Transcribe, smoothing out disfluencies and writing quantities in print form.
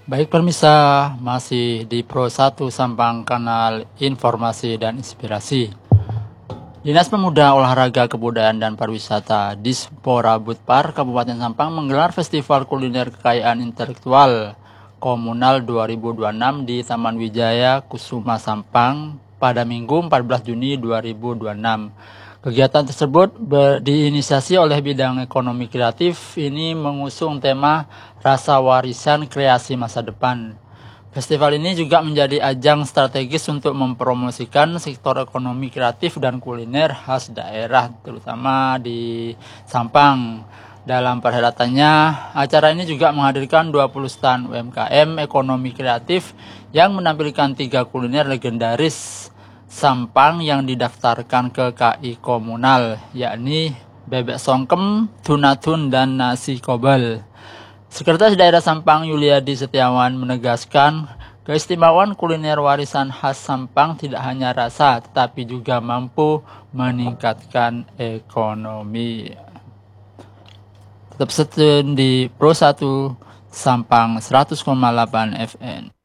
Baik pemirsa, masih di Pro1 Sampang, kanal informasi dan inspirasi. Dinas Pemuda, Olahraga, Kebudayaan dan Pariwisata Dispora Budpar Kabupaten Sampang menggelar Festival Kuliner Kekayaan Intelektual Komunal 2026 di Taman Wijaya Kusuma Sampang pada Minggu 14 Juni 2026. Kegiatan tersebut diinisiasi oleh bidang ekonomi kreatif. Ini mengusung tema Rasa Warisan Kreasi Masa Depan. Festival ini juga menjadi ajang strategis untuk mempromosikan sektor ekonomi kreatif dan kuliner khas daerah, terutama di Sampang. Dalam perhelatannya, acara ini juga menghadirkan 20 stand UMKM ekonomi kreatif yang menampilkan 3 kuliner legendaris Sampang yang didaftarkan ke KI Komunal, yakni bebek songkem, tunatun, dan nasi kobel. Sekretaris Daerah Sampang Yuliadi Setiawan menegaskan keistimewaan kuliner warisan khas Sampang tidak hanya rasa, tetapi juga mampu meningkatkan ekonomi. Tetap stay di Pro1 Sampang 100,8 FM.